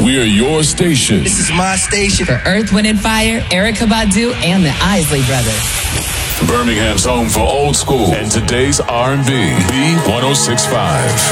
We're your station. This is my station. For Earth, Wind, and Fire, Erykah Badu, and the Isley Brothers. Birmingham's home for old school and today's R&B. B 106.5.